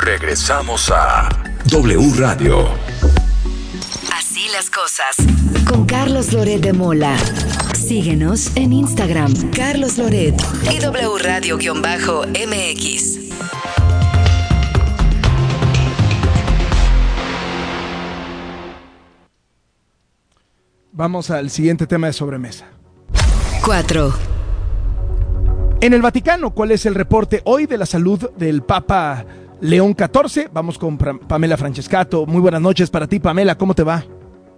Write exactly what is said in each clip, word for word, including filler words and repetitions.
Regresamos a W Radio. Así las cosas. Con Carlos Loret de Mola. Síguenos en Instagram, Carlos Loret y W Radio-M X. Vamos al siguiente tema de sobremesa. cuatro. En el Vaticano, ¿cuál es el reporte hoy de la salud del Papa León catorce? Vamos con Pamela Francescato. Muy buenas noches para ti, Pamela. ¿Cómo te va?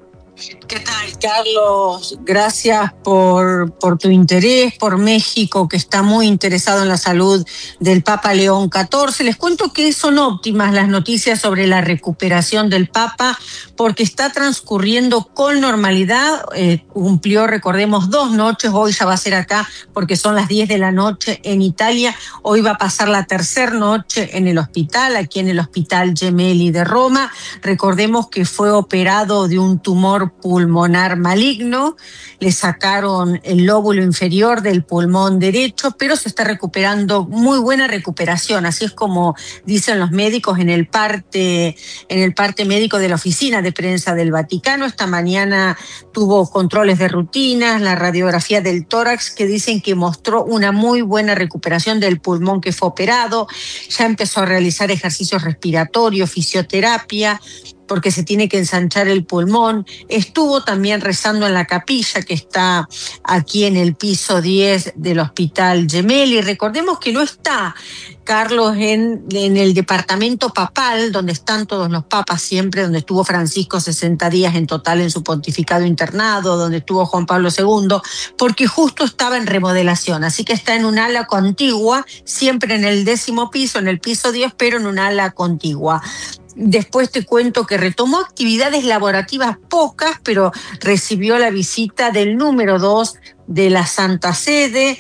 ¿Qué tal, Carlos? Gracias por, por tu interés por México, que está muy interesado en la salud del Papa León catorce. Les cuento que son óptimas las noticias sobre la recuperación del Papa, porque está transcurriendo con normalidad. Eh, cumplió, recordemos, dos noches. Hoy ya va a ser acá, porque son las diez de la noche en Italia. Hoy va a pasar la tercera noche en el hospital, aquí en el Hospital Gemelli de Roma. Recordemos que fue operado de un tumor pulmonar maligno, le sacaron el lóbulo inferior del pulmón derecho, pero se está recuperando, muy buena recuperación, así es como dicen los médicos en el parte, en el parte médico de la oficina de prensa del Vaticano. Esta mañana tuvo controles de rutinas, la radiografía del tórax, que dicen que mostró una muy buena recuperación del pulmón que fue operado. Ya empezó a realizar ejercicios respiratorios, fisioterapia, porque se tiene que ensanchar el pulmón. Estuvo también rezando en la capilla que está aquí en el piso diez del Hospital Gemelli. Recordemos que no está, Carlos, en, en el departamento papal, donde están todos los papas siempre, donde estuvo Francisco sesenta días en total en su pontificado internado, donde estuvo Juan Pablo segundo, porque justo estaba en remodelación, así que está en un ala contigua, siempre en el décimo piso, en el piso diez, pero en un ala contigua. Después te cuento que retomó actividades laborativas pocas, pero recibió la visita del número dos de la Santa Sede,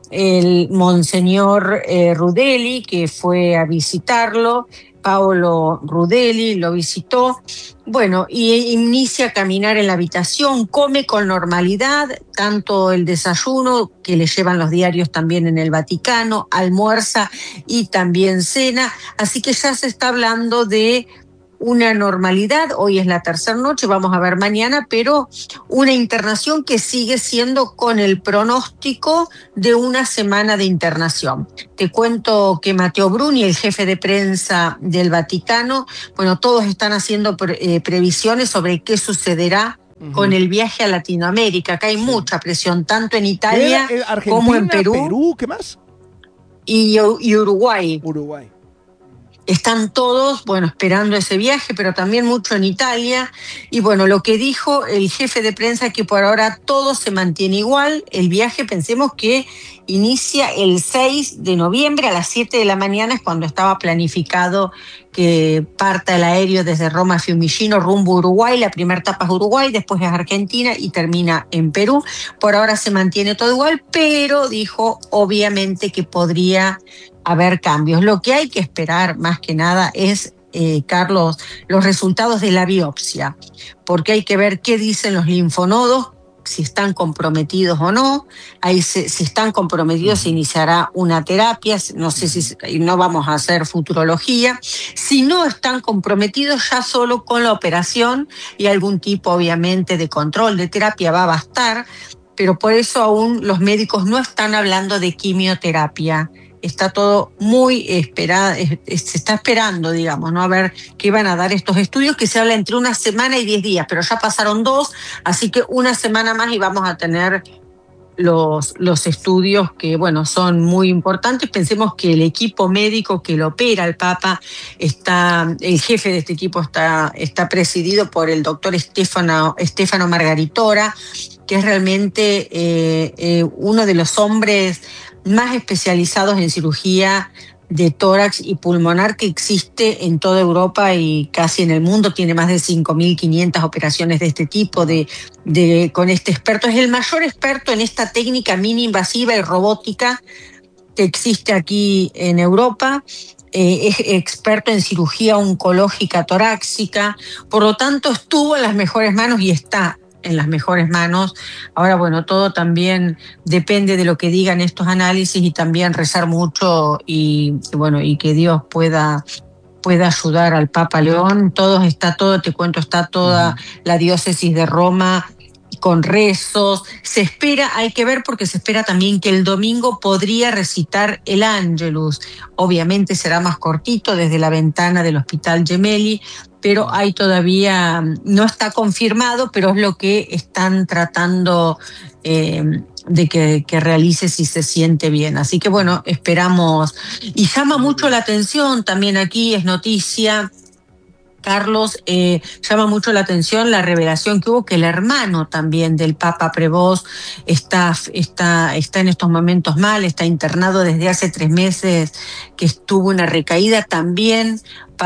el Monseñor eh, Rudelli, que fue a visitarlo. Paolo Rudelli lo visitó. Bueno, y inicia a caminar en la habitación, come con normalidad, tanto el desayuno, que le llevan los diarios también en el Vaticano, almuerza y también cena, así que ya se está hablando de una normalidad. Hoy es la tercera noche, vamos a ver mañana, pero una internación que sigue siendo con el pronóstico de una semana de internación. Te cuento que Matteo Bruni, el jefe de prensa del Vaticano, bueno, todos están haciendo pre- eh, previsiones sobre qué sucederá uh-huh. con el viaje a Latinoamérica. Acá hay sí. mucha presión, tanto en Italia eh, eh, como en Perú. Perú, ¿qué más? Y, y Uruguay. Uruguay. Están todos, bueno, esperando ese viaje, pero también mucho en Italia. Y bueno, lo que dijo el jefe de prensa es que por ahora todo se mantiene igual. El viaje, pensemos que inicia el seis de noviembre a las siete de la mañana, es cuando estaba planificado que parta el aéreo desde Roma a Fiumicino rumbo a Uruguay. La primera etapa es Uruguay, después es Argentina y termina en Perú. Por ahora se mantiene todo igual, pero dijo obviamente que podría haber cambios. Lo que hay que esperar más que nada es, eh, Carlos, los resultados de la biopsia, porque hay que ver qué dicen los linfonodos, si están comprometidos o no. Ahí se, si están comprometidos se iniciará una terapia, no sé si no vamos a hacer futurología. Si no están comprometidos, ya solo con la operación y algún tipo obviamente de control de terapia va a bastar, pero por eso aún los médicos no están hablando de quimioterapia. Está todo muy esperado, se está esperando, digamos, ¿no? A ver qué van a dar estos estudios, que se habla entre una semana y diez días, pero ya pasaron dos, así que una semana más y vamos a tener los, los estudios que, bueno, son muy importantes. Pensemos que el equipo médico que lo opera al Papa, está, el jefe de este equipo está, está presidido por el doctor Stefano, Stefano Margaritora, que es realmente eh, eh, uno de los hombres más especializados en cirugía de tórax y pulmonar que existe en toda Europa y casi en el mundo. Tiene más de cinco mil quinientas operaciones de este tipo de, de, con este experto. Es el mayor experto en esta técnica mini invasiva y robótica que existe aquí en Europa. Eh, es experto en cirugía oncológica torácica, por lo tanto estuvo en las mejores manos y está en las mejores manos. Ahora, bueno, todo también depende de lo que digan estos análisis y también rezar mucho y, bueno, y que Dios pueda pueda ayudar al Papa León. Todo está todo, te cuento, está toda uh-huh. la diócesis de Roma con rezos. Se espera, hay que ver porque se espera también que el domingo podría recitar el Ángelus. Obviamente será más cortito desde la ventana del Hospital Gemelli, pero hay todavía, no está confirmado, pero es lo que están tratando eh, de que, que realice si se siente bien. Así que bueno, esperamos. Y llama mucho la atención, también aquí es noticia, Carlos, eh, llama mucho la atención la revelación que hubo que el hermano también del Papa Prevost está, está, está en estos momentos mal, está internado desde hace tres meses que estuvo una recaída, también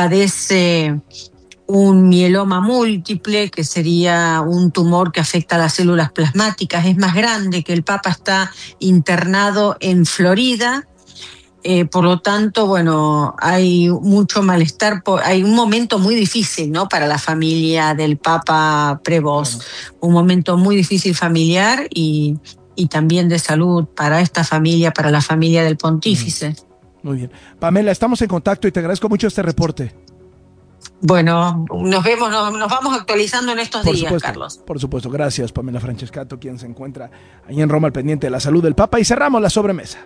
padece un mieloma múltiple, que sería un tumor que afecta a las células plasmáticas, es más grande, que el Papa está internado en Florida. Eh, por lo tanto, bueno, hay mucho malestar, hay un momento muy difícil, ¿no?, para la familia del Papa Prevost, claro. Un momento muy difícil familiar y, y también de salud para esta familia, para la familia del pontífice. Muy bien. Pamela, estamos en contacto y te agradezco mucho este reporte. Bueno, nos vemos, nos, nos vamos actualizando en estos por días, supuesto, Carlos. Por supuesto, gracias, Pamela Francescato, quien se encuentra ahí en Roma al pendiente de la salud del Papa, y cerramos la sobremesa.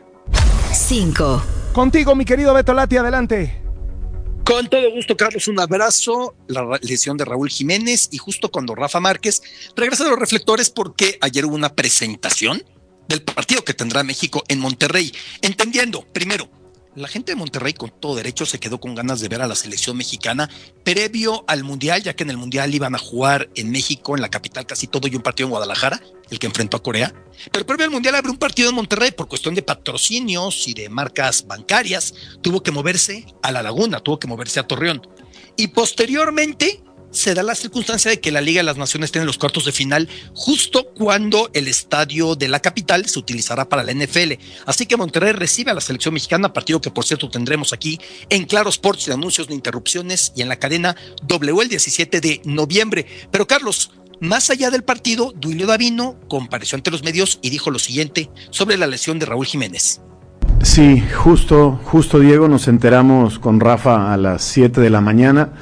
cinco. Contigo, mi querido Beto Lati, adelante. Con todo gusto, Carlos, un abrazo. La lesión de Raúl Jiménez, y justo cuando Rafa Márquez regresa de los reflectores porque ayer hubo una presentación del partido que tendrá México en Monterrey. Entendiendo, primero, la gente de Monterrey con todo derecho se quedó con ganas de ver a la selección mexicana previo al Mundial, ya que en el Mundial iban a jugar en México, en la capital casi todo, y un partido en Guadalajara, el que enfrentó a Corea. Pero previo al Mundial abrió un partido en Monterrey por cuestión de patrocinios y de marcas bancarias. Tuvo que moverse a La Laguna, tuvo que moverse a Torreón. Y posteriormente se da la circunstancia de que la Liga de las Naciones tiene los cuartos de final justo cuando el estadio de la capital se utilizará para la N F L. Así que Monterrey recibe a la selección mexicana, partido que por cierto tendremos aquí en Claro Sports, sin anuncios ni interrupciones, y en la cadena W el diecisiete de noviembre. Pero Carlos, más allá del partido, Duilio Davino compareció ante los medios y dijo lo siguiente sobre la lesión de Raúl Jiménez. Sí, justo, justo Diego, nos enteramos con Rafa a las siete de la mañana.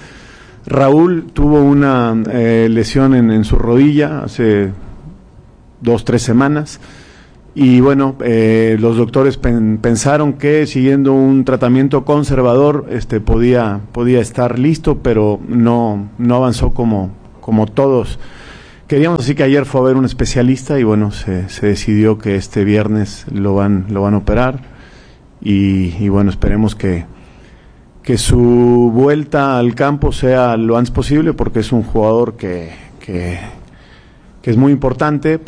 Raúl tuvo una eh, lesión en, en su rodilla hace dos, tres semanas, y bueno, eh, los doctores pen, pensaron que siguiendo un tratamiento conservador este, podía, podía estar listo, pero no, no avanzó como, como todos queríamos. Así que ayer fue a ver un especialista y bueno, se, se decidió que este viernes lo van, lo van a operar, y, y bueno, esperemos que que su vuelta al campo sea lo antes posible, porque es un jugador que, que, que es muy importante